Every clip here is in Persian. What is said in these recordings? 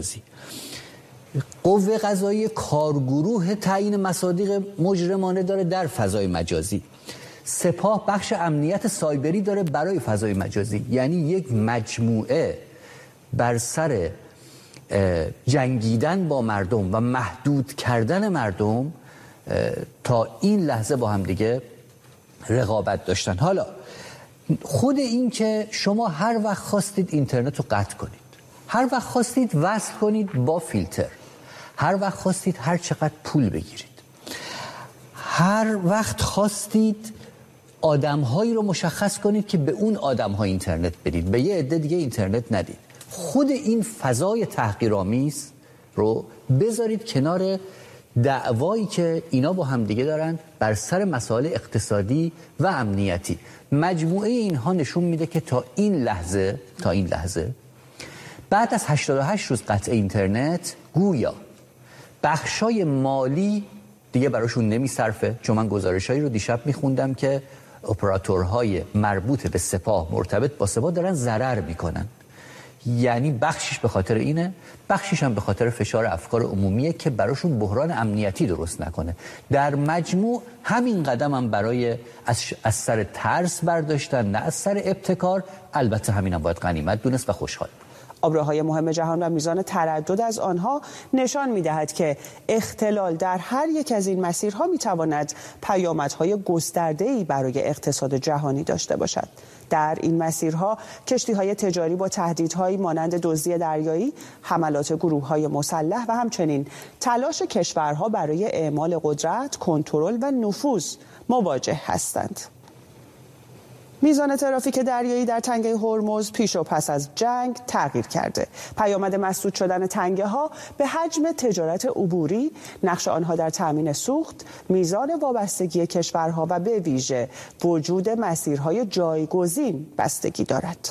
مجازی. قوه قضاییه کارگروه تعیین مصادیق مجرمانه داره در فضای مجازی. سپاه بخش امنیت سایبری داره برای فضای مجازی. یعنی یک مجموعه بر سر جنگیدن با مردم و محدود کردن مردم تا این لحظه با هم دیگه رقابت داشتن. حالا خود این که شما هر وقت خواستید اینترنت رو قطع کنید، هر وقت خواستید وصل کنید با فیلتر، هر وقت خواستید هر چقدر پول بگیرید، هر وقت خواستید آدم‌هایی رو مشخص کنید که به اون آدم‌ها اینترنت بدید، به یه عده دیگه اینترنت ندید، خود این فضای تحقیرآمیز رو بذارید کنار دعوایی که اینا با هم دیگه دارن بر سر مسائل اقتصادی و امنیتی. مجموعه اینها نشون میده که تا این لحظه بعد از 88 روز قطع اینترنت گویا بخشای مالی دیگه براشون نمیصرفه. چون من گزارشایی رو دیشب میخوندم که اپراتورهای مربوط به سپاه، مرتبط با سپاه، دارن ضرر میکنن. یعنی بخشش به خاطر اینه، بخشش هم به خاطر فشار افکار عمومیه که براشون بحران امنیتی درست نکنه. در مجموع همین قدم هم برای از سر ترس برداشتن، نه از سر ابتکار. البته همین هم باید غنیمت دونست و خوشحال. آبراهای مهم جهان و میزان تردد از آنها نشان می‌دهد که اختلال در هر یک از این مسیرها می‌تواند پیامدهای گسترده‌ای برای اقتصاد جهانی داشته باشد. در این مسیرها کشتی‌های تجاری با تهدیدهایی مانند دزدی دریایی، حملات گروه‌های مسلح و همچنین تلاش کشورها برای اعمال قدرت، کنترل و نفوذ مواجه هستند. میزان ترافیک دریایی در تنگه هرمز پیش و پس از جنگ تغییر کرده. پیامد مسدود شدن تنگه ها به حجم تجارت عبوری، نقش آنها در تامین سوخت، میزان وابستگی کشورها و به ویژه وجود مسیرهای جایگزین بستگی دارد.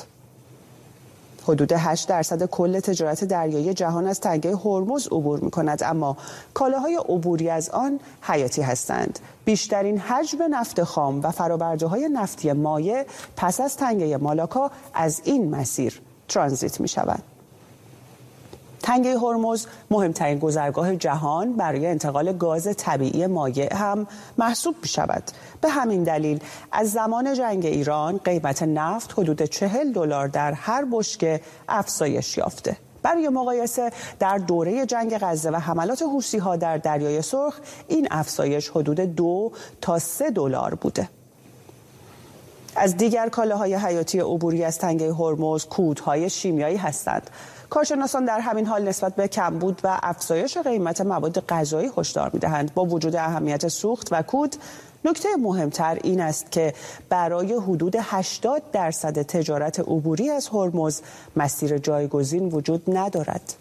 حدود 8% کل تجارت دریایی جهان از تنگه هرمز عبور می‌کند، اما کالاهای عبوری از آن حیاتی هستند. بیشترین حجم نفت خام و فرآورده‌های نفتی مایع پس از تنگه مالاکا از این مسیر ترانزیت می‌شود. تنگه هرمز مهمترین گذرگاه جهان برای انتقال گاز طبیعی مایع هم محسوب می شود. به همین دلیل از زمان جنگ ایران قیمت نفت حدود $40 در هر بشکه افزایش یافته. برای مقایسه در دوره جنگ غزه و حملات حوثی‌ها در دریای سرخ این افزایش حدود $2 تا $3 بوده. از دیگر کالاهای حیاتی عبوری از تنگه هرمز کودهای شیمیایی هستند. کارشناسان در همین حال نسبت به کمبود و افزایش قیمت مواد غذایی هشدار می‌دهند. با وجود اهمیت سوخت و کود، نکته مهمتر این است که برای حدود 80% تجارت عبوری از هرمز مسیر جایگزین وجود ندارد.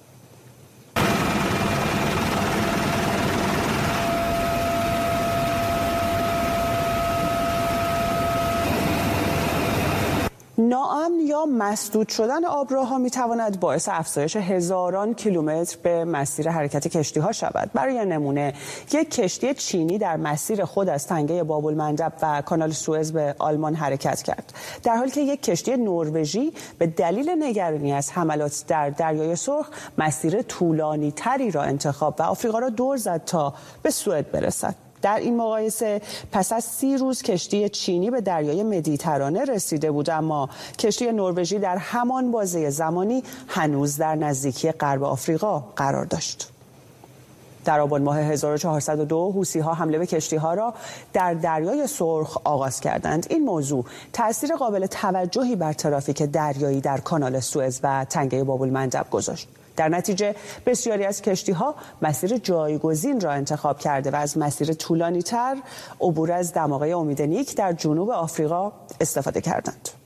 ناامن یا مسدود شدن آبراها میتواند باعث افزایش هزاران کیلومتر به مسیر حرکت کشتی‌ها شود. برای نمونه یک کشتی چینی در مسیر خود از تنگه باب‌المندب و کانال سوئز به آلمان حرکت کرد، در حالی که یک کشتی نروژی به دلیل نگرانی از حملات در دریای سرخ مسیر طولانی تری را انتخاب و آفریقا را دور زد تا به سوئد برسد. در این مقایسه پس از 30 روز کشتی چینی به دریای مدیترانه رسیده بود، اما کشتی نروژی در همان بازه زمانی هنوز در نزدیکی غرب آفریقا قرار داشت. در آبان ماه 1402 حوثی‌ها حمله به کشتی‌ها را در دریای سرخ آغاز کردند. این موضوع تأثیر قابل توجهی بر ترافیک دریایی در کانال سوئز و تنگه باب‌المندب گذاشت. در نتیجه بسیاری از کشتی‌ها مسیر جایگزین را انتخاب کرده و از مسیر طولانی‌تر عبور از دماغه امید نیک در جنوب آفریقا استفاده کردند.